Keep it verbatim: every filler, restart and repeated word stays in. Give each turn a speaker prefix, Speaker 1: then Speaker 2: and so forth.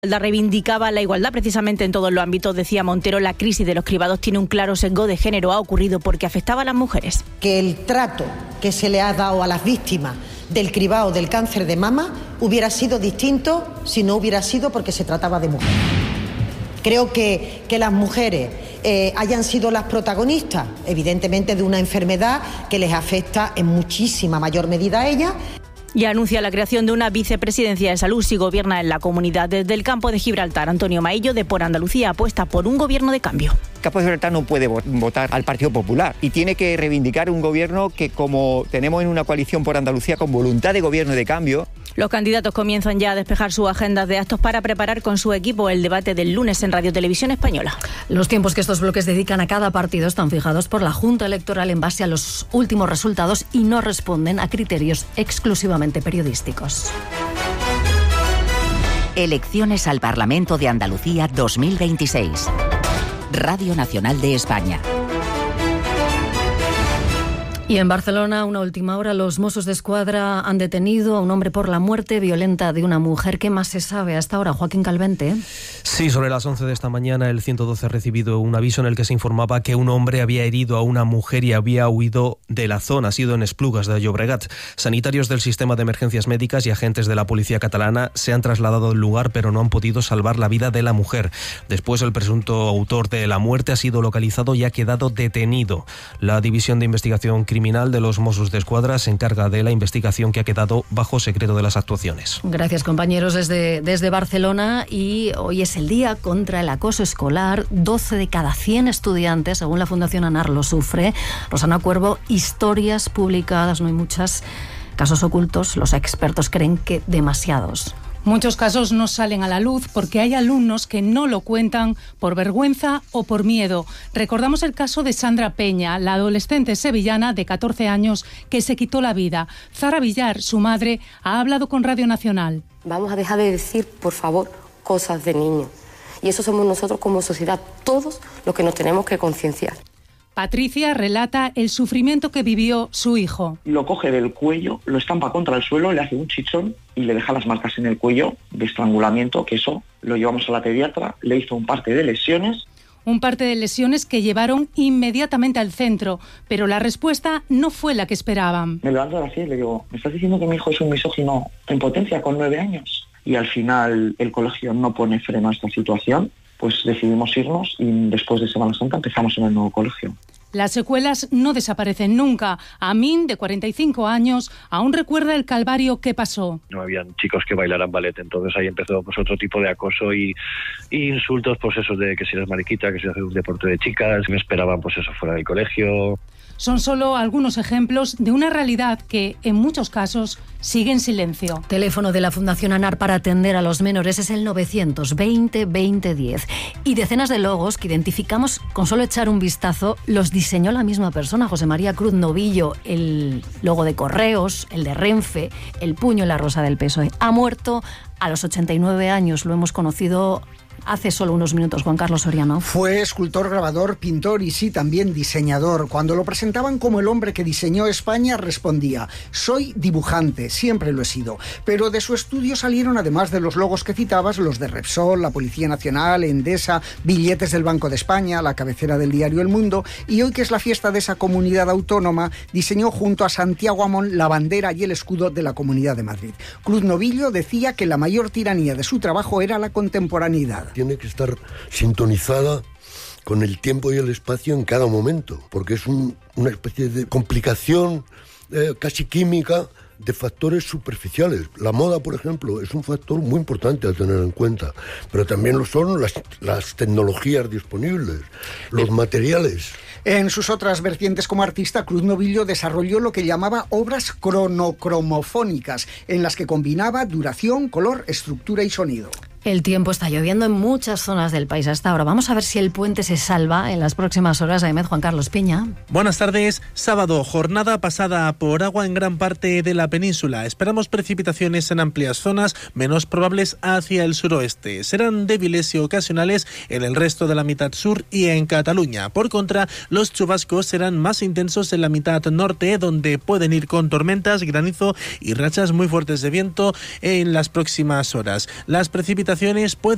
Speaker 1: La reivindicaba la igualdad precisamente en todos los ámbitos. Decía Montero, la crisis de los cribados tiene un claro sesgo de género. Ha ocurrido porque afectaba a las mujeres.
Speaker 2: Que el trato que se le ha dado a las víctimas del cribado del cáncer de mama hubiera sido distinto si no hubiera sido porque se trataba de mujeres. Creo que, que las mujeres eh, hayan sido las protagonistas, evidentemente, de una enfermedad que les afecta en muchísima mayor medida a ellas.
Speaker 1: Y anuncia la creación de una vicepresidencia de salud si gobierna en la comunidad. Desde el campo de Gibraltar, Antonio Maillo, de Por Andalucía, apuesta por un gobierno de cambio.
Speaker 3: El campo de Gibraltar no puede votar al Partido Popular y tiene que reivindicar un gobierno que, como tenemos en una coalición por Andalucía con voluntad de gobierno de cambio.
Speaker 1: Los candidatos comienzan ya a despejar sus agendas de actos para preparar con su equipo el debate del lunes en Radio Televisión Española.
Speaker 4: Los tiempos que estos bloques dedican a cada partido están fijados por la Junta Electoral en base a los últimos resultados y no responden a criterios exclusivamente periodísticos.
Speaker 5: Elecciones al Parlamento de Andalucía dos mil veintiséis. Radio Nacional de España.
Speaker 4: Y en Barcelona, una última hora, los Mossos d'Esquadra han detenido a un hombre por la muerte violenta de una mujer. ¿Qué más se sabe hasta ahora, Joaquín Calvente?
Speaker 6: Sí, sobre las once de esta mañana el ciento doce ha recibido un aviso en el que se informaba que un hombre había herido a una mujer y había huido de la zona. Ha sido en Esplugas de Llobregat. Sanitarios del sistema de emergencias médicas y agentes de la policía catalana se han trasladado al lugar, pero no han podido salvar la vida de la mujer. Después, el presunto autor de la muerte ha sido localizado y ha quedado detenido. La División de Investigación Criminal Criminal de los Mossos d'Esquadra se encarga de la investigación que ha quedado bajo secreto de las actuaciones.
Speaker 4: Gracias, compañeros, desde, desde Barcelona. Y hoy es el día contra el acoso escolar. doce de cada cien estudiantes, según la Fundación ANAR, lo sufre. Rosana Cuervo, historias publicadas, no hay muchas, casos ocultos. Los expertos creen que demasiados.
Speaker 7: Muchos casos no salen a la luz porque hay alumnos que no lo cuentan por vergüenza o por miedo. Recordamos el caso de Sandra Peña, la adolescente sevillana de catorce años que se quitó la vida. Zara Villar, su madre, ha hablado con Radio Nacional.
Speaker 8: Vamos a dejar de decir, por favor, cosas de niños. Y eso somos nosotros como sociedad, todos los que nos tenemos que concienciar.
Speaker 7: Patricia relata el sufrimiento que vivió su hijo.
Speaker 9: Lo coge del cuello, lo estampa contra el suelo, le hace un chichón y le deja las marcas en el cuello de estrangulamiento, que eso lo llevamos a la pediatra, le hizo un parte de lesiones.
Speaker 7: Un parte de lesiones que llevaron inmediatamente al centro, pero la respuesta no fue la que esperaban.
Speaker 9: Me levanto así y le digo, ¿me estás diciendo que mi hijo es un misógino en potencia con nueve años? Y al final el colegio no pone freno a esta situación. Pues decidimos irnos y después de Semana Santa empezamos en el nuevo colegio.
Speaker 7: Las secuelas no desaparecen nunca. Amin, de cuarenta y cinco años, aún recuerda el calvario que pasó.
Speaker 10: No habían chicos que bailaran ballet, entonces ahí empezó pues otro tipo de acoso y, y insultos, pues eso de que si eres mariquita, que si haces un deporte de chicas, me esperaban pues eso fuera del colegio.
Speaker 7: Son solo algunos ejemplos de una realidad que, en muchos casos, sigue en silencio.
Speaker 4: Teléfono de la Fundación ANAR para atender a los menores es el novecientos veinte veinte diez. Y decenas de logos que identificamos con solo echar un vistazo los diseñó la misma persona, José María Cruz Novillo. El logo de Correos, el de Renfe, el puño en la rosa del P S O E. Ha muerto a los ochenta y nueve años, lo hemos conocido hace solo unos minutos, Juan Carlos Soriano.
Speaker 11: Fue escultor, grabador, pintor y sí, también diseñador. Cuando lo presentaban como el hombre que diseñó España, respondía: soy dibujante, siempre lo he sido. Pero de su estudio salieron, además de los logos que citabas, los de Repsol, la Policía Nacional, Endesa, billetes del Banco de España, la cabecera del diario El Mundo. Y hoy, que es la fiesta de esa comunidad autónoma, diseñó junto a Santiago Amón la bandera y el escudo de la Comunidad de Madrid. Cruz Novillo decía que la mayor tiranía de su trabajo era la contemporaneidad.
Speaker 12: Tiene que estar sintonizada con el tiempo y el espacio en cada momento, porque es un, una especie de complicación eh, casi química de factores superficiales. La moda, por ejemplo, es un factor muy importante a tener en cuenta, pero también lo son las, las tecnologías disponibles, los materiales.
Speaker 11: En sus otras vertientes como artista, Cruz Novillo desarrolló lo que llamaba obras cronocromofónicas, en las que combinaba duración, color, estructura y sonido.
Speaker 4: El tiempo está lloviendo en muchas zonas del país hasta ahora. Vamos a ver si el puente se salva en las próximas horas. Ahmed, Juan Carlos Piña.
Speaker 13: Buenas tardes. Sábado, jornada pasada por agua en gran parte de la península. Esperamos precipitaciones en amplias zonas, menos probables hacia el suroeste. Serán débiles y ocasionales en el resto de la mitad sur y en Cataluña. Por contra, los chubascos serán más intensos en la mitad norte, donde pueden ir con tormentas, granizo y rachas muy fuertes de viento en las próximas horas. Las precipitaciones pueden